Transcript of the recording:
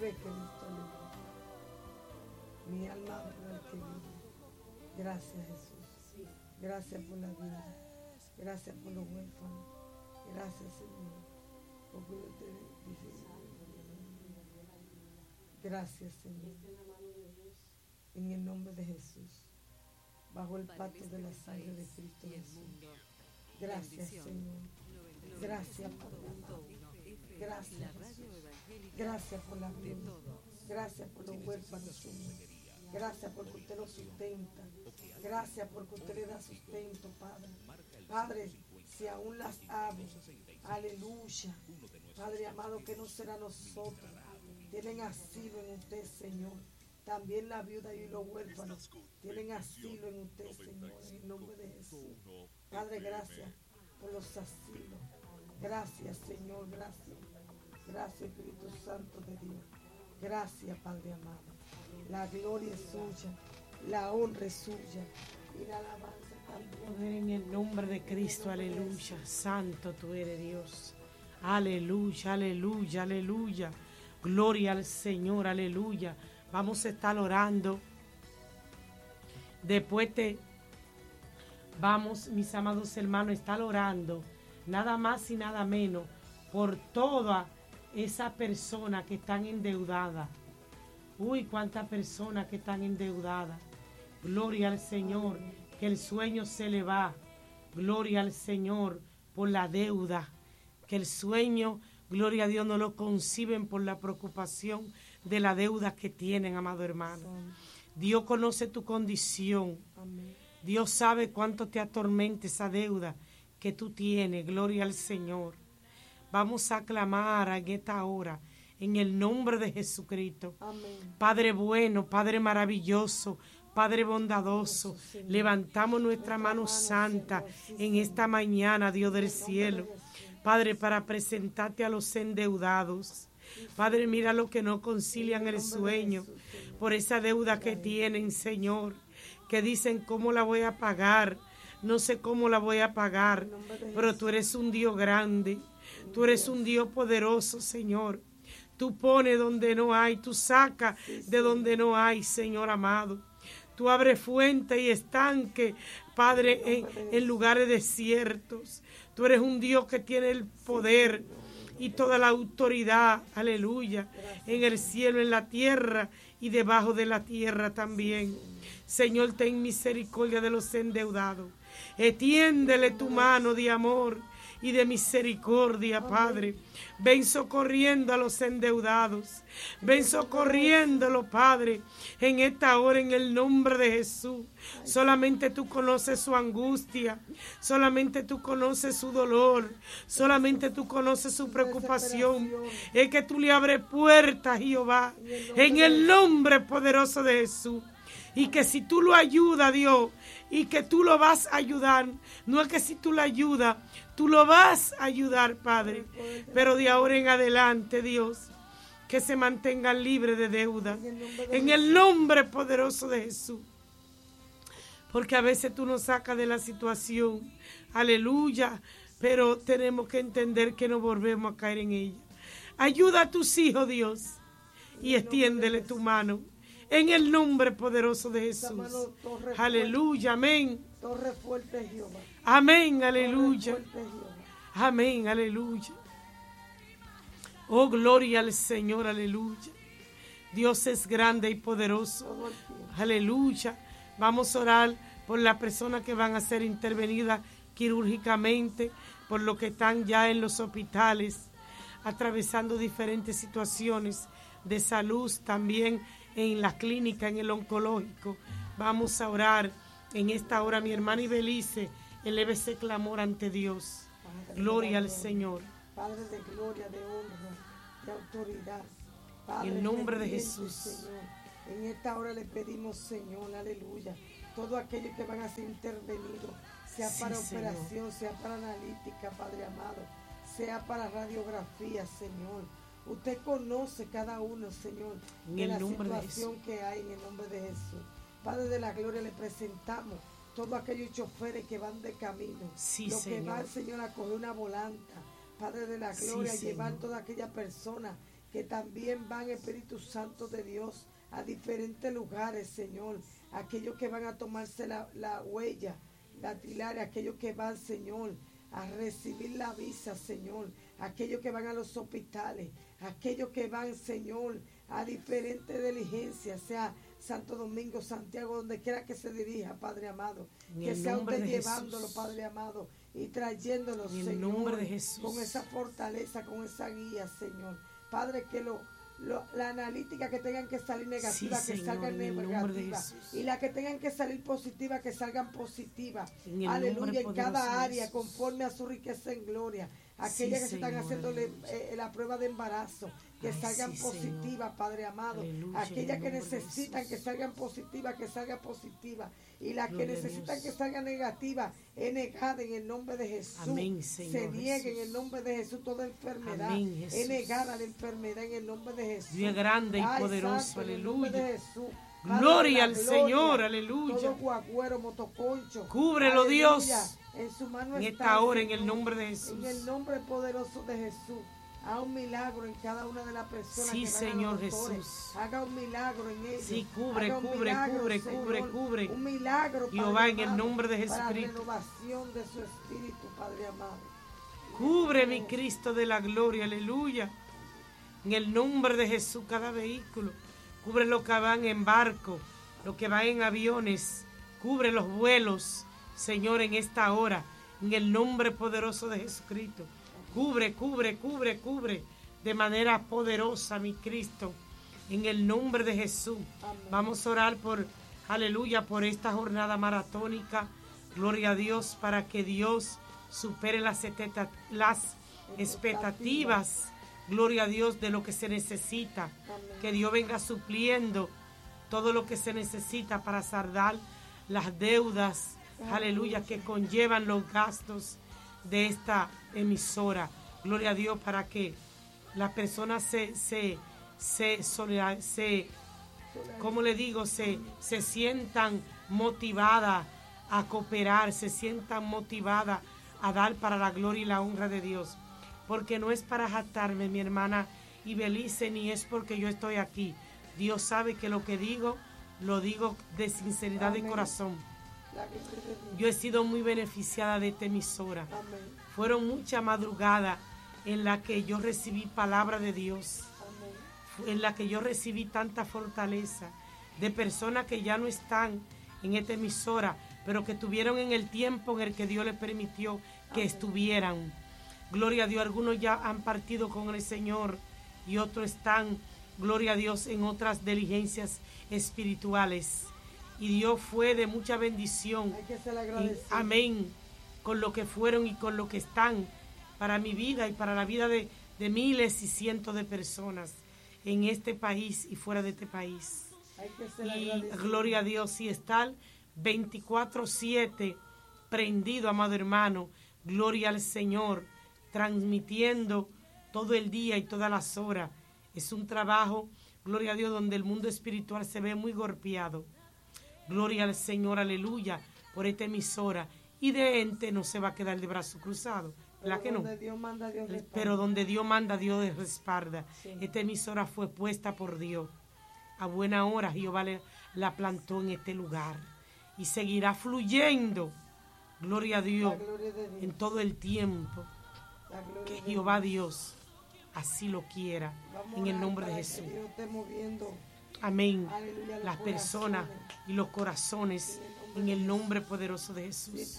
de Cristo, aleluya. Mi alma adora al que vive. Gracias, Jesús. Gracias por la vida. Gracias por los huérfanos. Gracias, Señor. Porque yo te dije. Gracias, Señor. En el nombre de Jesús. Bajo el pacto de la sangre de Cristo Jesús. Gracias, Señor. Gracias, Padre amado. Gracias, Jesús. Gracias por la vida. Gracias por los huérfanos, Señor. Gracias porque usted los sustenta. Gracias porque usted le da sustento, Padre. Padre, si aún las aves, aleluya, Padre amado, que no será nosotros, tienen asilo en usted, Señor. También la viuda y los huérfanos tienen asilo en usted, Señor, en el nombre de Jesús. Padre, gracias por los asilos. Gracias, Señor, gracias. Gracias, Espíritu Santo de Dios. Gracias, Padre amado. La gloria es suya, la honra es suya y la alabanza también. En el nombre de Cristo, aleluya. Santo tú eres, Dios. Aleluya, aleluya, aleluya. Gloria al Señor, aleluya. Vamos a estar orando. Vamos, mis amados hermanos, a estar orando. Nada más y nada menos por todas esas personas que están endeudadas. Uy, cuántas personas que están endeudadas. Gloria al Señor, que el sueño se le va. Gloria al Señor por la deuda. Que el sueño, gloria a Dios, no lo conciben por la preocupación de la deuda que tienen, amado hermano. Dios conoce tu condición. Dios sabe cuánto te atormenta esa deuda que tú tienes. Gloria al Señor. Vamos a clamar en esta hora en el nombre de Jesucristo. Amén. Padre bueno, Padre maravilloso, Padre bondadoso, levantamos nuestra mano santa en esta mañana, Dios del cielo. Padre, para presentarte a los endeudados. Padre, mira lo que no concilian el sueño por esa deuda que tienen, Señor, que dicen cómo la voy a pagar, no sé cómo la voy a pagar, pero tú eres un Dios grande, tú eres un Dios poderoso, Señor. Tú pones donde no hay, tú sacas de donde no hay, Señor amado. Tú abres fuentes y estanques, Padre, en lugares desiertos. Tú eres un Dios que tiene el poder y toda la autoridad, aleluya, en el cielo, en la tierra y debajo de la tierra también. Señor, ten misericordia de los endeudados. Extiéndele tu mano de amor y de misericordia, Padre. Ven socorriendo a los endeudados. Ven socorriéndolo, Padre, en esta hora, en el nombre de Jesús. Solamente tú conoces su angustia. Solamente tú conoces su dolor. Solamente tú conoces su preocupación. Es que tú le abres puertas, Jehová, en el nombre poderoso de Jesús. Y que si tú lo ayudas, Dios, y que tú lo vas a ayudar, no es que si tú lo ayudas, tú lo vas a ayudar, Padre. Pero de ahora en adelante, Dios, que se mantengan libres de deuda. En el nombre poderoso de Jesús. Porque a veces tú nos sacas de la situación. Aleluya. Pero tenemos que entender que no volvemos a caer en ella. Ayuda a tus hijos, Dios. Y extiéndele tu mano. En el nombre poderoso de Jesús. Aleluya, amén. Torre fuerte, Jehová. Amén, aleluya. Amén, aleluya. Oh, gloria al Señor, aleluya. Dios es grande y poderoso. Aleluya. Vamos a orar por las personas que van a ser intervenidas quirúrgicamente, por los que están ya en los hospitales, atravesando diferentes situaciones de salud, también en la clínica, en el oncológico. Vamos a orar en esta hora. Mi hermana Ibelice, eleve ese clamor ante Dios. Padre, gloria al Señor. Padre de gloria, de honra, de autoridad. Padre, en el nombre de Jesús. Señor. En esta hora le pedimos, Señor, aleluya, todos aquellos que van a ser intervenidos, sea para operación, sea para analítica, Padre amado, sea para radiografía, Señor. Usted conoce cada uno, Señor, de la situación que hay en el nombre de Jesús. Padre de la gloria, le presentamos todos aquellos choferes que van de camino, los que van, Señor, a coger una volanta. Padre de la gloria, llevar toda aquella persona que también van, Espíritu Santo de Dios, a diferentes lugares, Señor. Aquellos que van a tomarse la huella dactilar, aquellos que van, Señor, a recibir la visa, Señor. Aquellos que van a los hospitales, aquellos que van, Señor, a diferentes diligencias, sea Santo Domingo, Santiago, donde quiera que se dirija, Padre amado. Que sea usted llevándolo, Padre amado, y trayéndolo, Señor, con esa fortaleza, con esa guía, Señor. Padre, que la analítica que tengan que salir negativa, sí, que Señor, salgan negativas, y las que tengan que salir positivas, que salgan positivas. Aleluya, en cada área, conforme a su riqueza en gloria. Aquellas, sí, que se están haciendo la prueba de embarazo, que salgan positivas, Padre amado. Aleluya, aquellas que necesitan que salgan positivas, que salgan positivas. Y las que necesitan que salgan negativas, es negada en el nombre de Jesús. Amén, Señor, se niegue en el nombre de Jesús toda enfermedad. Amén, es negada la enfermedad en el nombre de Jesús. Dios es grande y poderoso, santo, aleluya. Gloria al Señor, aleluya. Todo guagüero, motoconcho. Cúbrelo, aleluya, Dios. En su mano en está, esta hora, Señor, en el nombre de Jesús. En el nombre poderoso de Jesús. Haga un milagro en cada una de las personas, sí, que van, Señor, a los doctores. Jesús. Haga un milagro en ellos. Sí, cubre. Un milagro, Padre Jehová, en amado, el nombre de Jesucristo. para renovación de su espíritu, Padre amado. Cubre, mi Cristo de la gloria, aleluya. En el nombre de Jesús, cada vehículo. Cubre los que van en barco, los que van en aviones. Cubre los vuelos, Señor, en esta hora. En el nombre poderoso de Jesucristo. Cubre de manera poderosa, mi Cristo, en el nombre de Jesús. Amén. Vamos a orar por, aleluya, por esta jornada maratónica. Gloria a Dios, para que Dios supere las expectativas. Gloria a Dios, de lo que se necesita. Amén. Que Dios venga supliendo todo lo que se necesita para saldar las deudas, aleluya, que conllevan los gastos de esta emisora. Gloria a Dios, para que las personas como le digo, se sientan motivadas a cooperar, se sientan motivadas a dar para la gloria y la honra de Dios. Porque no es para jactarme, mi hermana Ibelice, ni es porque yo estoy aquí. Dios sabe que lo que digo, lo digo de sinceridad de corazón. Yo he sido muy beneficiada de esta emisora. Amén. Fueron muchas madrugadas en las que yo recibí palabra de Dios. Amén. En la que yo recibí tanta fortaleza de personas que ya no están en esta emisora, pero que estuvieron en el tiempo en el que Dios les permitió que Amén. Estuvieran. Gloria a Dios, algunos ya han partido con el Señor y otros están, gloria a Dios, en otras diligencias espirituales. Y Dios fue de mucha bendición. Hay que ser agradecido. Amén. Con lo que fueron y con lo que están para mi vida y para la vida de miles y cientos de personas en este país y fuera de este país. Hay que ser y agradecido. Gloria a Dios, y estar 24/7 prendido, amado hermano. Gloria al Señor, transmitiendo todo el día y todas las horas. Es un trabajo, gloria a Dios, donde el mundo espiritual se ve muy golpeado. Gloria al Señor, aleluya, por esta emisora. Y de ente no se va a quedar de brazo cruzado. ¿Verdad que no? Dios manda, Dios respalda. Pero donde Dios manda, Dios respalda. Sí. Esta emisora fue puesta por Dios. A buena hora Jehová la plantó en este lugar. Y seguirá fluyendo, gloria a Dios, en todo el tiempo. Que Jehová Dios así lo quiera. En el nombre de Jesús. Amén. Aleluya, las personas y los corazones en el nombre poderoso de Jesús.